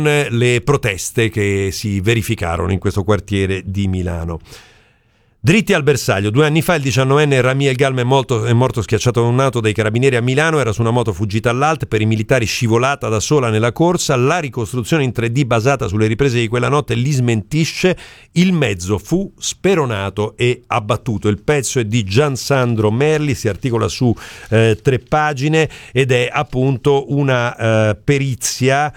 le proteste che si verificarono in questo quartiere di Milano. Dritti al bersaglio. 2 anni fa il 19enne Ramiel Galma è morto schiacciato da un'auto dei carabinieri a Milano. Era su una moto fuggita all'alt, per i militari scivolata da sola nella corsa. La ricostruzione in 3D basata sulle riprese di quella notte li smentisce. Il mezzo fu speronato e abbattuto. Il pezzo è di Giansandro Merli, si articola su 3 pagine ed è appunto una perizia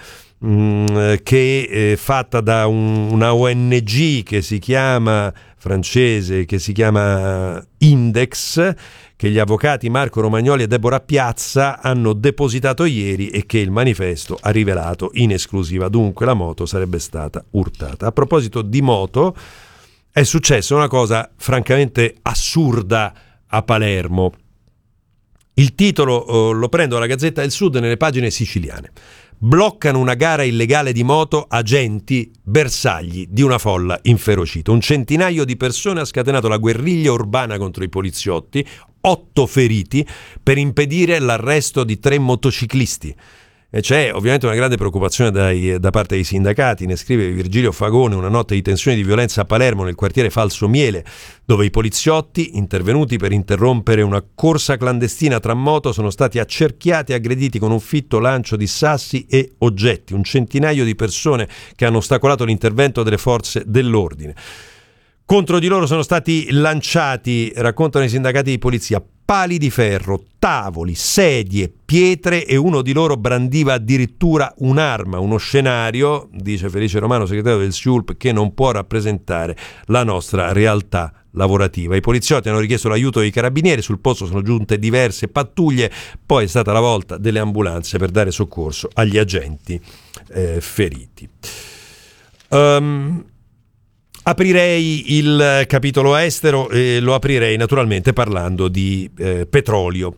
che è fatta da una ONG che si chiama francese, che si chiama Index, che gli avvocati Marco Romagnoli e Deborah Piazza hanno depositato ieri e che il manifesto ha rivelato in esclusiva. Dunque la moto sarebbe stata urtata. A proposito di moto, è successa una cosa francamente assurda a Palermo. Il titolo lo prendo dalla Gazzetta del Sud nelle pagine siciliane. Bloccano una gara illegale di moto, agenti bersagli di una folla inferocita. Un centinaio di persone ha scatenato la guerriglia urbana contro i poliziotti, 8 feriti, per impedire l'arresto di 3 motociclisti. E c'è ovviamente una grande preoccupazione da parte dei sindacati. Ne scrive Virgilio Fagone: una notte di tensione e di violenza a Palermo, nel quartiere Falso Miele, dove i poliziotti, intervenuti per interrompere una corsa clandestina tra moto, sono stati accerchiati e aggrediti con un fitto lancio di sassi e oggetti. Un centinaio di persone che hanno ostacolato l'intervento delle forze dell'ordine. Contro di loro sono stati lanciati, raccontano i sindacati di polizia, pali di ferro, tavoli, sedie, pietre, e uno di loro brandiva addirittura un'arma. Uno scenario, dice Felice Romano, segretario del SIULP, che non può rappresentare la nostra realtà lavorativa. I poliziotti hanno richiesto l'aiuto dei carabinieri, sul posto sono giunte diverse pattuglie, poi è stata la volta delle ambulanze per dare soccorso agli agenti feriti. Aprirei il capitolo estero e lo aprirei naturalmente parlando di petrolio.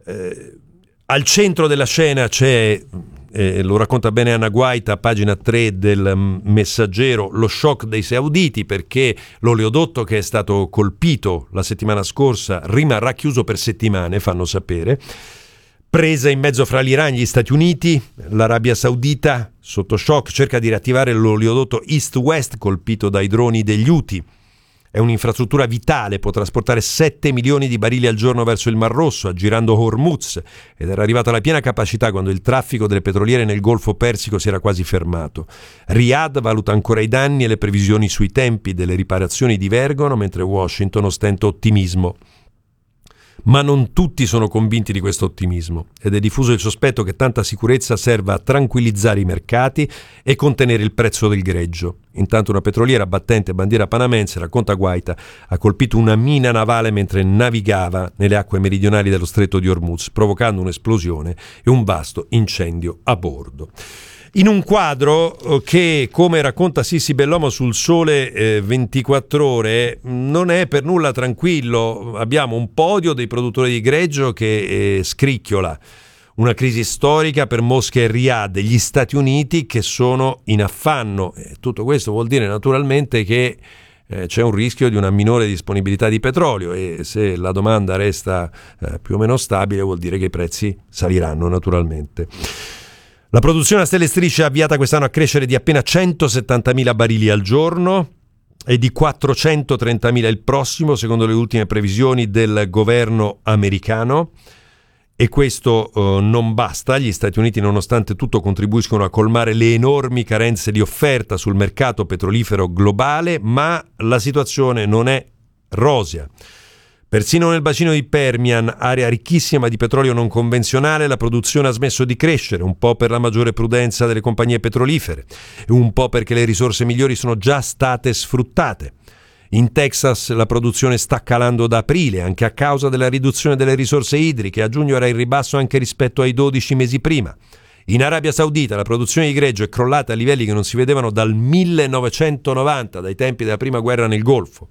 Al centro della scena c'è, lo racconta bene Anna Guaita, pagina 3 del Messaggero, lo shock dei sauditi, perché l'oleodotto che è stato colpito la settimana scorsa rimarrà chiuso per settimane, fanno sapere. Presa in mezzo fra l'Iran e gli Stati Uniti, l'Arabia Saudita, sotto shock, cerca di riattivare l'oleodotto East-West colpito dai droni degli Houthi. È un'infrastruttura vitale, può trasportare 7 milioni di barili al giorno verso il Mar Rosso, aggirando Hormuz, ed era arrivata alla piena capacità quando il traffico delle petroliere nel Golfo Persico si era quasi fermato. Riyadh valuta ancora i danni e le previsioni sui tempi delle riparazioni divergono, mentre Washington ostenta ottimismo. Ma non tutti sono convinti di questo ottimismo ed è diffuso il sospetto che tanta sicurezza serva a tranquillizzare i mercati e contenere il prezzo del greggio. Intanto una petroliera battente bandiera panamense, racconta Guaita, ha colpito una mina navale mentre navigava nelle acque meridionali dello stretto di Hormuz, provocando un'esplosione e un vasto incendio a bordo. In un quadro che, come racconta Sissi Bellomo sul Sole 24 Ore, non è per nulla tranquillo. Abbiamo un podio dei produttori di greggio che scricchiola. Una crisi storica per Mosca e Riyadh, gli Stati Uniti che sono in affanno. Tutto questo vuol dire naturalmente che c'è un rischio di una minore disponibilità di petrolio, e se la domanda resta più o meno stabile vuol dire che i prezzi saliranno naturalmente. La produzione a stelle e strisce è avviata quest'anno a crescere di appena 170.000 barili al giorno e di 430.000 il prossimo, secondo le ultime previsioni del governo americano. E questo non basta. Gli Stati Uniti, nonostante tutto, contribuiscono a colmare le enormi carenze di offerta sul mercato petrolifero globale, ma la situazione non è rosea. Persino nel bacino di Permian, area ricchissima di petrolio non convenzionale, la produzione ha smesso di crescere, un po' per la maggiore prudenza delle compagnie petrolifere e un po' perché le risorse migliori sono già state sfruttate. In Texas la produzione sta calando da aprile, anche a causa della riduzione delle risorse idriche. A giugno era in ribasso anche rispetto ai 12 mesi prima. In Arabia Saudita la produzione di greggio è crollata a livelli che non si vedevano dal 1990, dai tempi della prima guerra nel Golfo.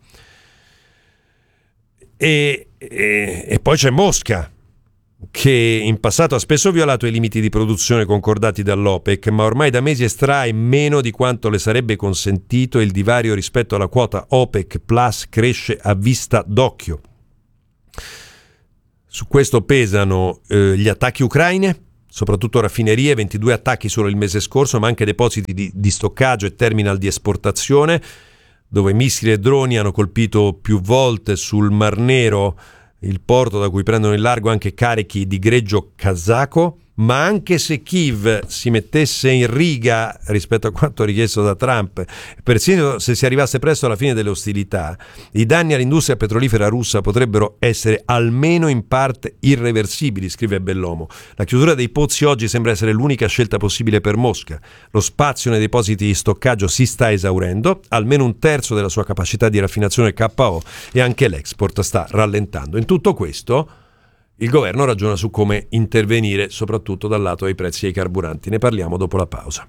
E poi c'è Mosca, che in passato ha spesso violato i limiti di produzione concordati dall'OPEC, ma ormai da mesi estrae meno di quanto le sarebbe consentito, e il divario rispetto alla quota OPEC Plus cresce a vista d'occhio. Su questo pesano gli attacchi ucraini, soprattutto raffinerie, 22 attacchi solo il mese scorso, ma anche depositi di stoccaggio e terminal di esportazione, dove missili e droni hanno colpito più volte sul Mar Nero, il porto da cui prendono il largo anche carichi di greggio kazako. Ma anche se Kiev si mettesse in riga rispetto a quanto richiesto da Trump, persino se si arrivasse presto alla fine delle ostilità, i danni all'industria petrolifera russa potrebbero essere almeno in parte irreversibili, scrive Bellomo. La chiusura dei pozzi oggi sembra essere l'unica scelta possibile per Mosca. Lo spazio nei depositi di stoccaggio si sta esaurendo, almeno un terzo della sua capacità di raffinazione KO, e anche l'export sta rallentando. In tutto questo il governo ragiona su come intervenire, soprattutto dal lato dei prezzi dei carburanti. Ne parliamo dopo la pausa.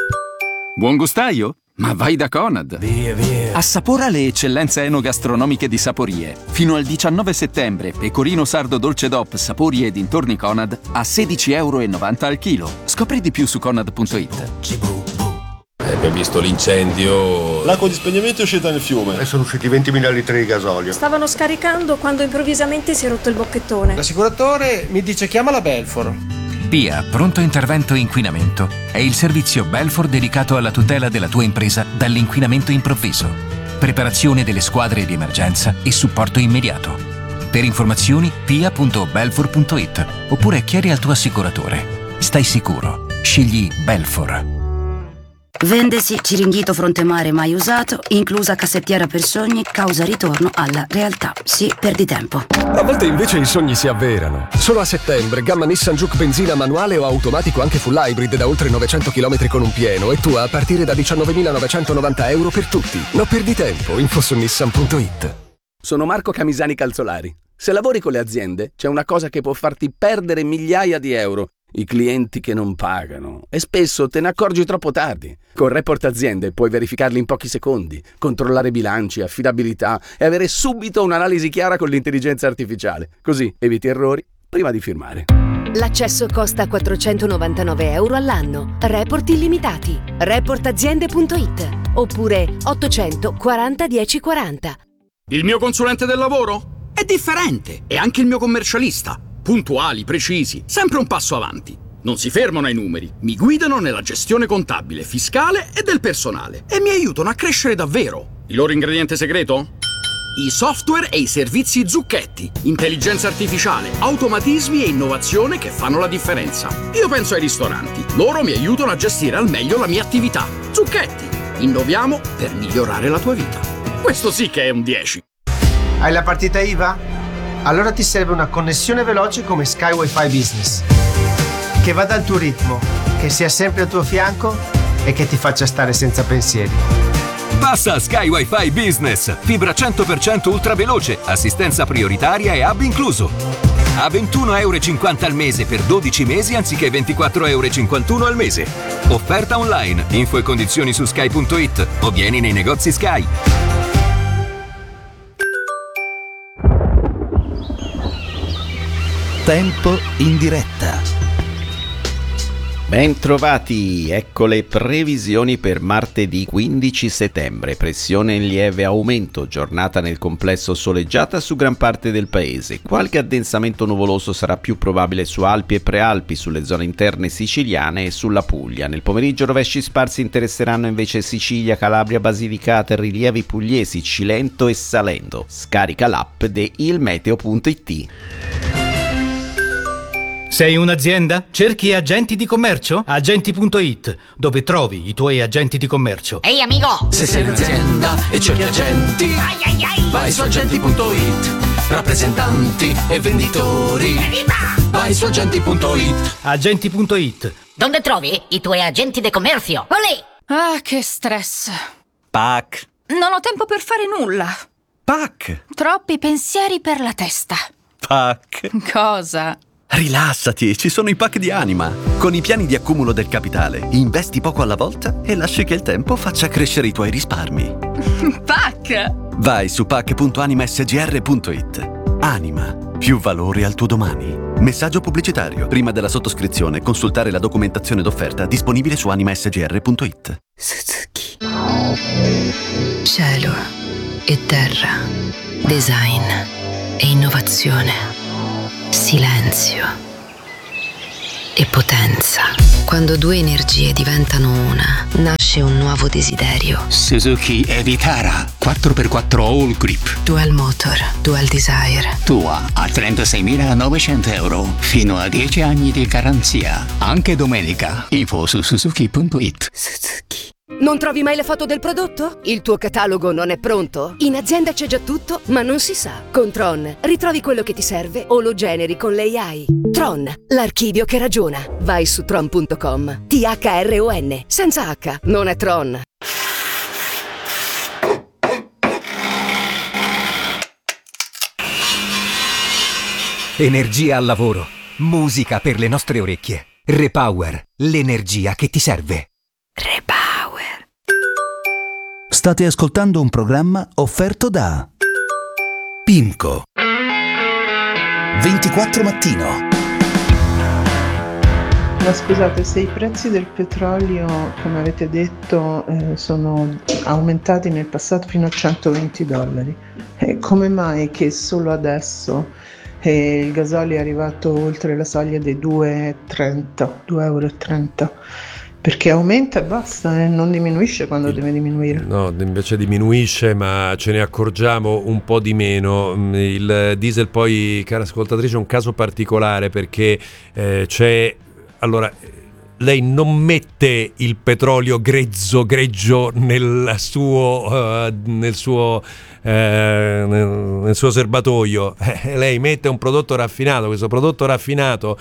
Buon gustaio? Ma vai da Conad! Via. Assapora le eccellenze enogastronomiche di Saporie. Fino al 19 settembre, pecorino sardo dolce DOP Saporie e dintorni Conad a €16,90 al chilo. Scopri di più su conad.it. Abbiamo visto l'incendio. L'acqua di spegnimento è uscita nel fiume e sono usciti 20.000 litri di gasolio. Stavano scaricando quando improvvisamente si è rotto il bocchettone. L'assicuratore mi dice chiama la Belfor. PIA Pronto Intervento Inquinamento è il servizio Belfor dedicato alla tutela della tua impresa dall'inquinamento improvviso. Preparazione delle squadre di emergenza e supporto immediato. Per informazioni pia.belfor.it oppure chiedi al tuo assicuratore. Stai sicuro. Scegli Belfor. Vendesi Ciringhito Frontemare mai usato, inclusa cassettiera per sogni, causa ritorno alla realtà. Sì, perdi tempo. A volte invece i sogni si avverano. Solo a settembre, gamma Nissan Juke benzina manuale o automatico anche full hybrid da oltre 900 km con un pieno e tua a partire da €19.990 per tutti. Non perdi tempo, info su nissan.it. Sono Marco Camisani Calzolari. Se lavori con le aziende, c'è una cosa che può farti perdere migliaia di euro. I clienti che non pagano. E spesso te ne accorgi troppo tardi. Con Report Aziende puoi verificarli in pochi secondi, controllare bilanci, affidabilità e avere subito un'analisi chiara con l'intelligenza artificiale. Così eviti errori prima di firmare. L'accesso costa €499 all'anno. Report illimitati. Reportaziende.it oppure 800 40 10 40. Il mio consulente del lavoro è differente e anche il mio commercialista. Puntuali, precisi, sempre un passo avanti. Non si fermano ai numeri, mi guidano nella gestione contabile, fiscale e del personale e mi aiutano a crescere davvero. Il loro ingrediente segreto? I software e i servizi Zucchetti. Intelligenza artificiale, automatismi e innovazione che fanno la differenza. Io penso ai ristoranti. Loro mi aiutano a gestire al meglio la mia attività. Zucchetti. Innoviamo per migliorare la tua vita. Questo sì che è un 10. Hai la partita IVA? Allora ti serve una connessione veloce come Sky Wi-Fi Business, che vada al tuo ritmo, che sia sempre al tuo fianco e che ti faccia stare senza pensieri. Passa a Sky Wi-Fi Business, fibra 100% ultra veloce, assistenza prioritaria e hub incluso. A €21,50 al mese per 12 mesi anziché €24,51 al mese. Offerta online, info e condizioni su sky.it o vieni nei negozi Sky. Tempo in diretta. Bentrovati, ecco le previsioni per martedì 15 settembre. Pressione in lieve aumento, giornata nel complesso soleggiata su gran parte del paese. Qualche addensamento nuvoloso sarà più probabile su Alpi e Prealpi, sulle zone interne siciliane e sulla Puglia. Nel pomeriggio rovesci sparsi interesseranno invece Sicilia, Calabria, Basilicata, rilievi pugliesi, Cilento e Salento. Scarica l'app di ilmeteo.it. Sei un'azienda? Cerchi agenti di commercio? Agenti.it, dove trovi i tuoi agenti di commercio. Ehi amico! Se sei un'azienda e cerchi agenti, vai su agenti.it. Rappresentanti e venditori, vai su agenti.it. Agenti.it. Dove trovi i tuoi agenti di commercio? Olè! Ah, che stress. PAC. Non ho tempo per fare nulla. PAC. Troppi pensieri per la testa. PAC. Cosa? Rilassati, ci sono i pack di Anima. Con i piani di accumulo del capitale, investi poco alla volta e lasci che il tempo faccia crescere i tuoi risparmi. PAC! Vai su pac.animasgr.it. Anima, più valore al tuo domani. Messaggio pubblicitario. Prima della sottoscrizione, consultare la documentazione d'offerta disponibile su animasgr.it. Suzuki. Cielo e terra. Design e innovazione. Silenzio e potenza. Quando due energie diventano una, nasce un nuovo desiderio. Suzuki Evitara 4x4 All Grip. Dual Motor, Dual Desire. Tua a 36.900 euro, fino a 10 anni di garanzia. Anche domenica. Info su suzuki.it. Suzuki. Non trovi mai le foto del prodotto? Il tuo catalogo non è pronto? In azienda c'è già tutto, ma non si sa. Con Tron ritrovi quello che ti serve o lo generi con l'AI. Tron, l'archivio che ragiona. Vai su tron.com. THRON, senza H, non è Tron. Energia al lavoro. Musica per le nostre orecchie. Repower, l'energia che ti serve. State ascoltando un programma offerto da PIMCO 24 Mattino. Ma scusate, se i prezzi del petrolio, come avete detto, sono aumentati nel passato fino a $120, come mai che solo adesso il gasolio è arrivato oltre la soglia dei 2,30 €? Perché aumenta e basta, non diminuisce quando deve diminuire. No, invece diminuisce, ma ce ne accorgiamo un po' di meno. Il diesel poi, cara ascoltatrice, è un caso particolare perché c'è... Allora, lei non mette il petrolio greggio nel suo serbatoio. Lei mette un prodotto raffinato. Questo prodotto raffinato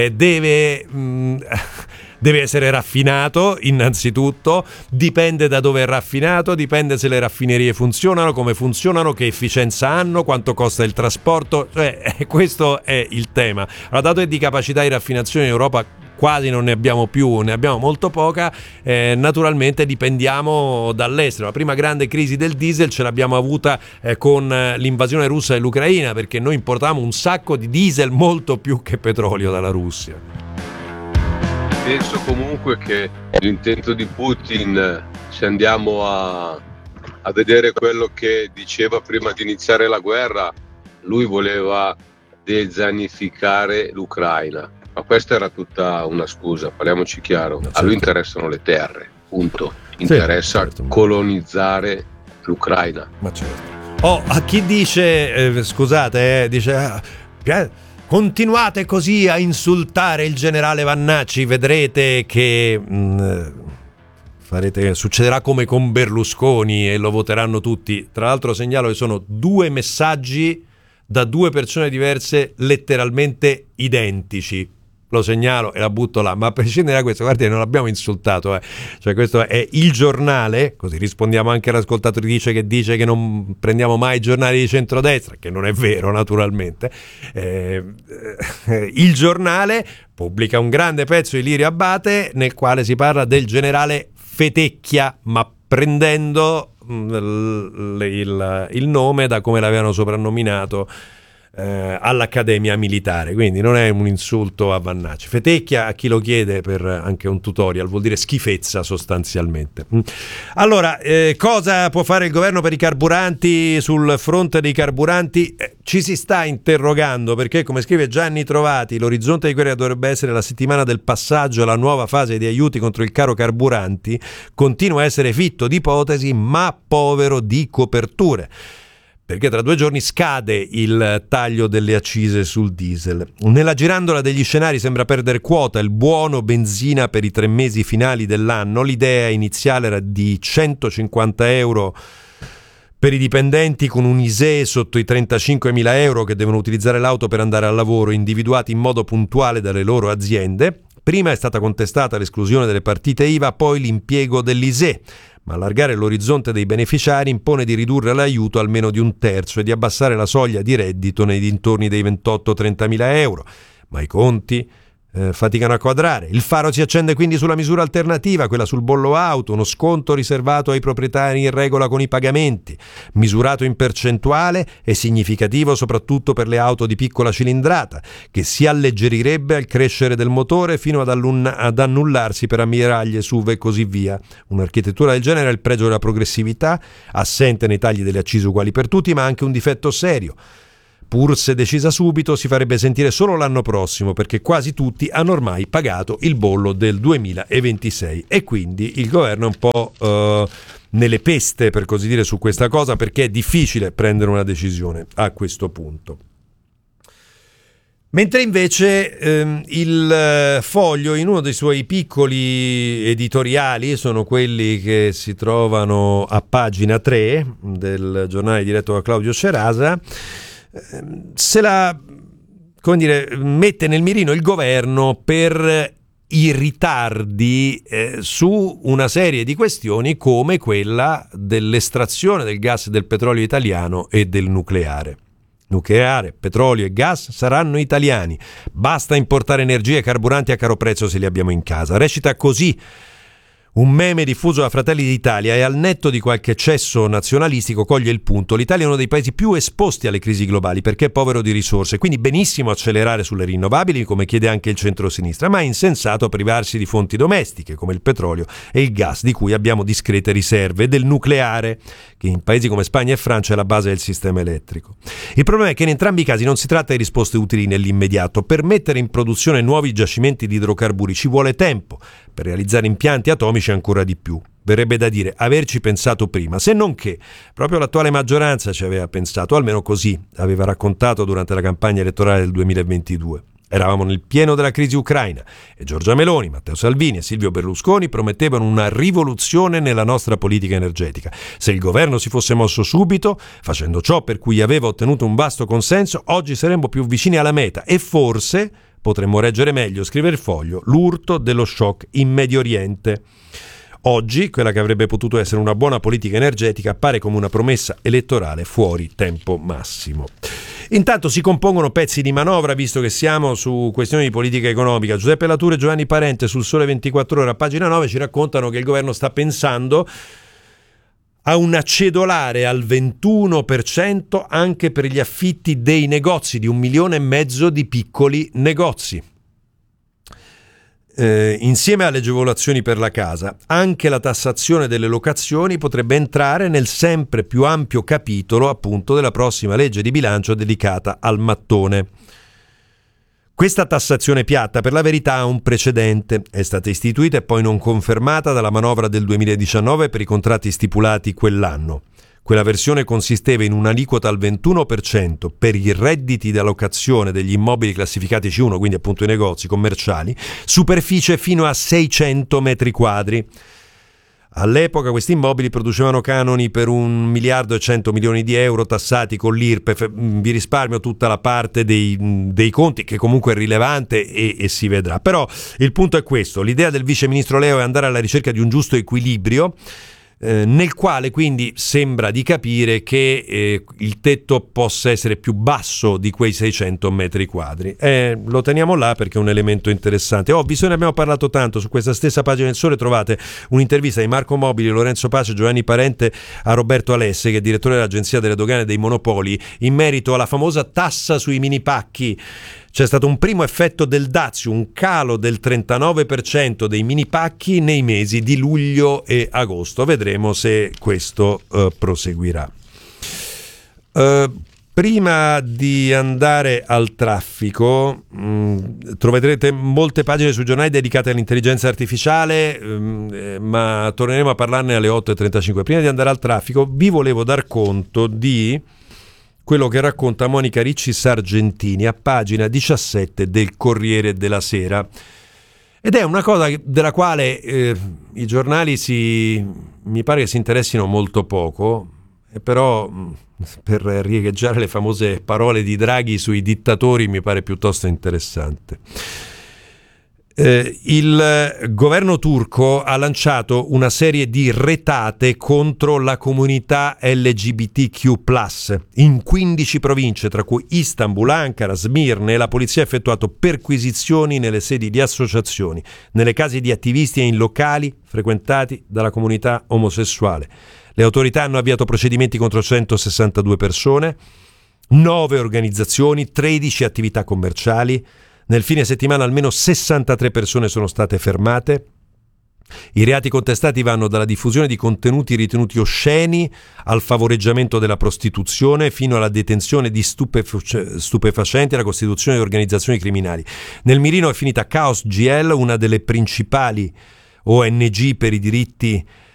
deve essere raffinato innanzitutto, dipende da dove è raffinato, dipende se le raffinerie funzionano, come funzionano, che efficienza hanno, quanto costa il trasporto, questo è il tema. Allora, dato che di capacità di raffinazione in Europa quasi non ne abbiamo più, ne abbiamo molto poca, naturalmente dipendiamo dall'estero. La prima grande crisi del diesel ce l'abbiamo avuta con l'invasione russa dell'Ucraina, perché noi importavamo un sacco di diesel, molto più che petrolio dalla Russia. Penso comunque che l'intento di Putin, se andiamo a vedere quello che diceva prima di iniziare la guerra, lui voleva dezanificare l'Ucraina, ma questa era tutta una scusa, parliamoci chiaro. A lui interessano le terre, punto. Interessa colonizzare l'Ucraina. Ma certo. A chi dice, scusate, dice... Continuate così a insultare il generale Vannacci, vedrete che succederà come con Berlusconi e lo voteranno tutti. Tra l'altro segnalo che sono 2 messaggi da 2 persone diverse, letteralmente identici. Lo segnalo e la butto là, ma a prescindere da questo, guardi, non l'abbiamo insultato, Cioè, questo è Il Giornale, così rispondiamo anche all'ascoltatrice che dice che non prendiamo mai i giornali di centrodestra, che non è vero naturalmente. Il Giornale pubblica un grande pezzo di Lirio Abbate nel quale si parla del generale Fetecchia, ma prendendo il nome da come l'avevano soprannominato all'Accademia Militare, quindi non è un insulto a Vannacci. Fetecchia, a chi lo chiede per anche un tutorial, vuol dire schifezza sostanzialmente. Allora, cosa può fare il governo per i carburanti? Sul fronte dei carburanti ci si sta interrogando, perché, come scrive Gianni Trovati, l'orizzonte di quella che dovrebbe essere la settimana del passaggio alla nuova fase di aiuti contro il caro carburanti continua a essere fitto di ipotesi ma povero di coperture, perché tra 2 giorni scade il taglio delle accise sul diesel. Nella girandola degli scenari sembra perdere quota il buono benzina per i 3 mesi finali dell'anno. L'idea iniziale era di 150 euro per i dipendenti con un ISEE sotto i 35.000 euro che devono utilizzare l'auto per andare al lavoro, individuati in modo puntuale dalle loro aziende. Prima è stata contestata l'esclusione delle partite IVA, poi l'impiego dell'ISEE. Ma allargare l'orizzonte dei beneficiari impone di ridurre l'aiuto almeno di 1/3 e di abbassare la soglia di reddito nei dintorni dei 28-30.000 euro. Ma i conti faticano a quadrare. Il faro si accende quindi sulla misura alternativa, quella sul bollo auto, uno sconto riservato ai proprietari in regola con i pagamenti, misurato in percentuale e significativo soprattutto per le auto di piccola cilindrata, che si alleggerirebbe al crescere del motore fino ad annullarsi per ammiraglie, SUV e così via. Un'architettura del genere ha il pregio della progressività, assente nei tagli delle accise uguali per tutti, ma anche un difetto serio. pur se decisa subito, si farebbe sentire solo l'anno prossimo, perché quasi tutti hanno ormai pagato il bollo del 2026 e quindi il governo è un po' nelle peste, per così dire, su questa cosa, perché è difficile prendere una decisione a questo punto. Mentre invece il Foglio, in uno dei suoi piccoli editoriali, sono quelli che si trovano a pagina 3 del giornale diretto da Claudio Cerasa, se la, come dire, mette nel mirino il governo per i ritardi su una serie di questioni come quella dell'estrazione del gas e del petrolio italiano e del nucleare. Nucleare, petrolio e gas saranno italiani. Basta importare energia e carburanti a caro prezzo se li abbiamo in casa. Recita così un meme diffuso da Fratelli d'Italia e al netto di qualche eccesso nazionalistico coglie il punto. L'Italia è uno dei paesi più esposti alle crisi globali perché è povero di risorse, quindi benissimo accelerare sulle rinnovabili come chiede anche il centro-sinistra, ma è insensato privarsi di fonti domestiche come il petrolio e il gas di cui abbiamo discrete riserve, e del nucleare che in paesi come Spagna e Francia è la base del sistema elettrico. Il problema è che in entrambi i casi non si tratta di risposte utili nell'immediato. Per mettere in produzione nuovi giacimenti di idrocarburi ci vuole tempo, per realizzare impianti atomici ancora di più. Verrebbe da dire averci pensato prima, se non che proprio l'attuale maggioranza ci aveva pensato, almeno così aveva raccontato durante la campagna elettorale del 2022. Eravamo nel pieno della crisi ucraina e Giorgia Meloni, Matteo Salvini e Silvio Berlusconi promettevano una rivoluzione nella nostra politica energetica. Se il governo si fosse mosso subito, facendo ciò per cui aveva ottenuto un vasto consenso, oggi saremmo più vicini alla meta e forse potremmo reggere meglio, scrive il Foglio, l'urto dello shock in Medio Oriente. Oggi, quella che avrebbe potuto essere una buona politica energetica appare come una promessa elettorale fuori tempo massimo. Intanto si compongono pezzi di manovra, visto che siamo su questioni di politica economica. Giuseppe Lature e Giovanni Parente sul Sole 24 Ore a pagina 9 ci raccontano che il governo sta pensando a una cedolare al 21% anche per gli affitti dei negozi, di 1,5 milioni di piccoli negozi. Insieme alle agevolazioni per la casa, anche la tassazione delle locazioni potrebbe entrare nel sempre più ampio capitolo appunto della prossima legge di bilancio dedicata al mattone. Questa tassazione piatta per la verità ha un precedente, è stata istituita e poi non confermata dalla manovra del 2019 per i contratti stipulati quell'anno. Quella versione consisteva in un'aliquota al 21% per i redditi da locazione degli immobili classificati C1, quindi appunto i negozi commerciali, superficie fino a 600 metri quadri. All'epoca questi immobili producevano canoni per 1 miliardo e 100 milioni di euro tassati con l'IRPEF. Vi risparmio tutta la parte dei conti, che comunque è rilevante e si vedrà. Però il punto è questo: l'idea del vice ministro Leo è andare alla ricerca di un giusto equilibrio, nel quale quindi sembra di capire che il tetto possa essere più basso di quei 600 metri quadri. Lo teniamo là perché è un elemento interessante. Ne abbiamo parlato tanto. Su questa stessa pagina del Sole trovate un'intervista di Marco Mobili, Lorenzo Pace e Giovanni Parente a Roberto Alesse, che è direttore dell'Agenzia delle Dogane e dei Monopoli, in merito alla famosa tassa sui mini pacchi. C'è stato un primo effetto del dazio, un calo del 39% dei mini pacchi nei mesi di luglio e agosto. Vedremo se questo proseguirà. Prima di andare al traffico, troverete molte pagine sui giornali dedicate all'intelligenza artificiale, ma torneremo a parlarne alle 8.35. Prima di andare al traffico vi volevo dar conto di quello che racconta Monica Ricci Sargentini a pagina 17 del Corriere della Sera. Ed è una cosa della quale i giornali mi pare che si interessino molto poco, e però per riecheggiare le famose parole di Draghi sui dittatori mi pare piuttosto interessante. Il governo turco ha lanciato una serie di retate contro la comunità LGBTQ+, in 15 province, tra cui Istanbul, Ankara, Smirne, e la polizia ha effettuato perquisizioni nelle sedi di associazioni, nelle case di attivisti e in locali frequentati dalla comunità omosessuale. Le autorità hanno avviato procedimenti contro 162 persone, 9 organizzazioni, 13 attività commerciali. Nel fine settimana almeno 63 persone sono state fermate. I reati contestati vanno dalla diffusione di contenuti ritenuti osceni al favoreggiamento della prostituzione fino alla detenzione di stupefacenti e alla costituzione di organizzazioni criminali. Nel mirino è finita Chaos GL, una delle principali ONG per i diritti